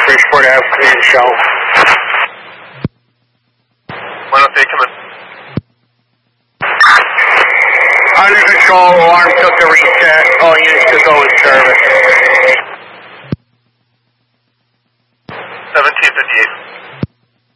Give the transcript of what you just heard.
Bridgeport Ave, clear to show. 103, come in. Under control, alarm took a reset. All units to go with service. 1758.